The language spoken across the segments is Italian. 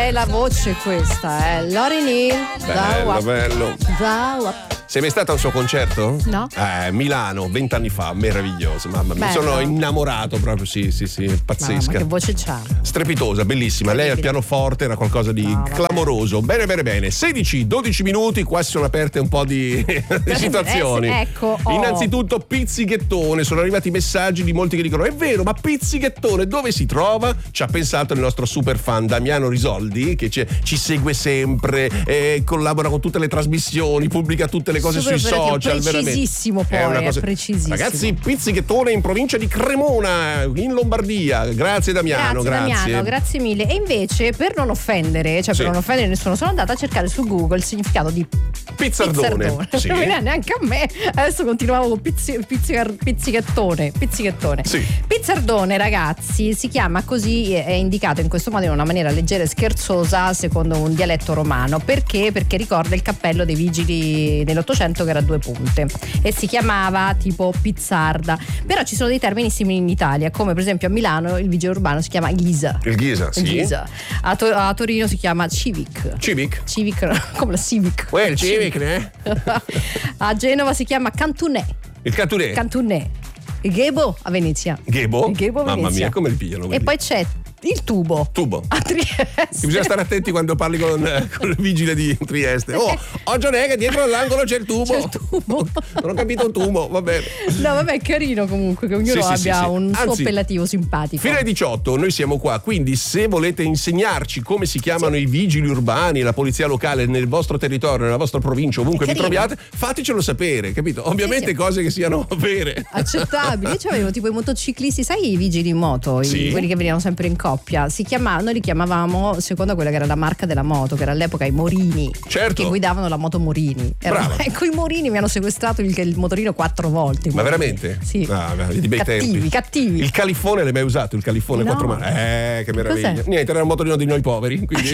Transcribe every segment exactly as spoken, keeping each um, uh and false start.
bella voce questa, eh. Lauryn Hill. Bello, bello. Zawa. Sei mai stata a un suo concerto? No. Eh, Milano, vent'anni fa, meraviglioso, mamma mia. Mi Bello. sono innamorato proprio, sì, sì, sì, pazzesca. Ma che voce c'ha? Strepitosa, bellissima. Lei al pianoforte era qualcosa di No, vabbè. clamoroso. Bene, bene, bene. sedici dodici minuti, qua si sono aperte un po' di, di situazioni. Eh, ecco, oh. Innanzitutto Pizzighettone, sono arrivati messaggi di molti che dicono: è vero, ma Pizzighettone dove si trova? Ci ha pensato il nostro super fan Damiano Risoldi, che ci, ci segue sempre, eh, collabora con tutte le trasmissioni, pubblica tutte le cose Super sui operativo, social. precisissimo veramente. poi, È una cosa... è precisissimo. Ragazzi, Pizzighettone in provincia di Cremona, in Lombardia. Grazie Damiano, grazie, grazie. Damiano, grazie mille. E invece, per non offendere, cioè Sì. per non offendere nessuno, sono andata a cercare su Google il significato di Pizzardone. Sì. Non viene neanche a me. Adesso continuavo con pizzi, pizzicar- pizzichettone. Pizzichettone. Sì. Pizzardone, ragazzi, si chiama così, è indicato in questo modo in una maniera leggera e scherzosa, secondo un dialetto romano. Perché? Perché ricorda il cappello dei vigili dell'Ottocento, che era a due punte, e si chiamava tipo pizzarda. Però ci sono dei termini simili in Italia, come per esempio a Milano il vigile urbano si chiama ghisa. Il Ghisa, sì. Il ghisa. A, To- a Torino si chiama civic. Civic? Civic, come la civic. Well, Civic, eh? A Genova si chiama cantunè. Il Cantunè. Cantunè. Il Ghebo a Venezia. Ghebo? Il Ghebo a Mamma Venezia. mia, come li pigliano E quelli? poi c'è il tubo. Tubo. A Trieste. Bisogna stare attenti quando parli con, con il vigile di Trieste. Oh, oggi non è che dietro all'angolo c'è il tubo. C'è il tubo. Non ho capito un tubo, va bene. No, vabbè, è carino comunque che ognuno Sì, sì, abbia sì, sì. un suo Anzi, appellativo simpatico. Fino alle diciotto noi siamo qua, quindi se volete insegnarci come si chiamano i vigili urbani, la polizia locale nel vostro territorio, nella vostra provincia, ovunque vi Carino. troviate, fatecelo sapere, capito? Ovviamente Sì, sì. cose che siano vere. Accettabili. Io c'avevo tipo i motociclisti, sai, i vigili in moto, i- Sì. quelli che venivano sempre in coppia. Si chiamavano, noi li chiamavamo secondo quella che era la marca della moto, che era all'epoca i Morini. Certo. Che guidavano la moto Morini. Erano- Brava. Ecco, i Morini mi hanno sequestrato il, il motorino quattro volte. i Ma Morini. veramente? Sì. Ah, beh, di bei cattivi, tempi. cattivi. Il califone l'hai mai usato? Il califone No. quattro mani? Eh, che meraviglia. Cos'è? Niente, era un motorino di noi poveri, quindi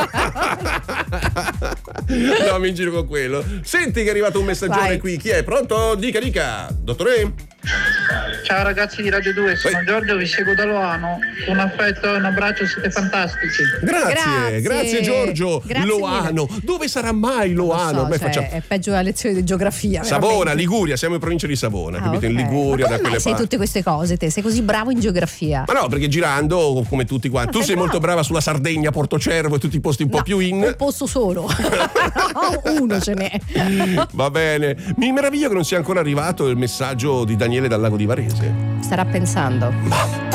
no, mi giro con quello. Senti che è arrivato un messaggione Vai. qui. Chi è? Pronto? Dica, dica. Dottore? Ciao ragazzi di Radio due, sono Ehi. Giorgio, vi seguo da Loano. Un affetto e un abbraccio, siete fantastici. Grazie, Grazie. grazie Giorgio. Grazie Loano. Dove sarà mai Loano? Non so, Ormai cioè, facciamo... è peggio la lezione di geografia. Savona, veramente. Liguria, siamo in provincia di Savona, Ah, capito? In ok. Liguria, Ma da come quelle mai sai parti. tutte queste cose te? Sei così bravo in geografia. Ma no, perché girando come tutti quanti. Ah, Tu sei sei bravo. molto brava sulla Sardegna, Portocervo e tutti i posti un po' No, più in. un posto solo. Uno ce n'è. Va bene. Mi meraviglio che non sia ancora arrivato il messaggio di Daniele dal Lago di Varese. Starà pensando.